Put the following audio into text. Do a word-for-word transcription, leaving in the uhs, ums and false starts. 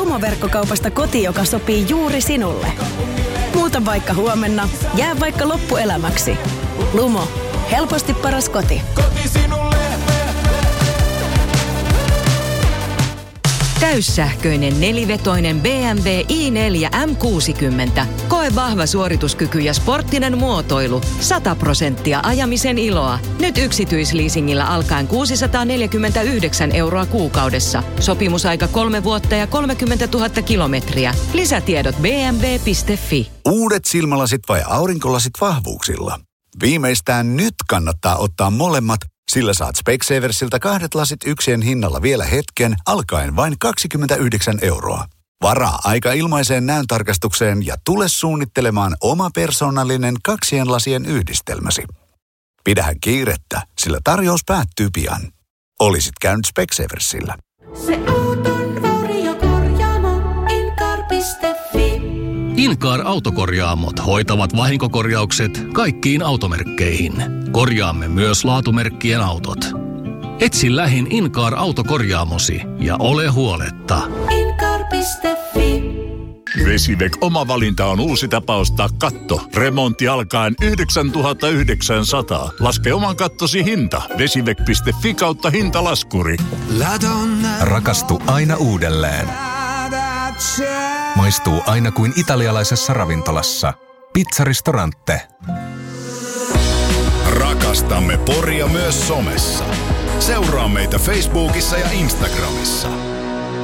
Lumo-verkkokaupasta koti, joka sopii juuri sinulle. Muuta vaikka huomenna, jää vaikka loppuelämäksi. Lumo. Helposti paras koti. Koti sinulle. Täyssähköinen nelivetoinen B M W i neljä M kuusikymmentä. Koe vahva suorituskyky ja sporttinen muotoilu. sata prosenttia ajamisen iloa. Nyt yksityisleasingillä alkaen kuusisataaneljäkymmentäyhdeksän euroa kuukaudessa. Sopimusaika kolme vuotta ja kolmekymmentätuhatta kilometriä. Lisätiedot b m w piste f i. Uudet silmälasit vai aurinkolasit vahvuuksilla? Viimeistään nyt kannattaa ottaa molemmat, sillä saat Specsaversilta kahdet lasit yksien hinnalla vielä hetken, alkaen vain kaksikymmentäyhdeksän euroa. Varaa aika ilmaiseen näöntarkastukseen ja tule suunnittelemaan oma persoonallinen kaksien lasien yhdistelmäsi. Pidähän kiirettä, sillä tarjous päättyy pian. Olisit käynyt Specsaversilla. Se auton vauriokorjaamo Incar piste fi. Incar autokorjaamot hoitavat vahinkokorjaukset kaikkiin automerkkeihin. Korjaamme myös laatumerkkien autot. Etsi lähin Incar autokorjaamosi ja ole huoletta. Incar piste fi. Vesivac oma valinta on uusi tapa ostaa katto. Remontti alkaen yhdeksäntuhattayhdeksänsataa. Laske oman kattosi hinta. Vesivac piste fi kautta hintalaskuri. Rakastu aina uudelleen. Maistuu aina kuin italialaisessa ravintolassa. Pizzaristorante. Rakastamme Poria myös somessa. Seuraa meitä Facebookissa ja Instagramissa.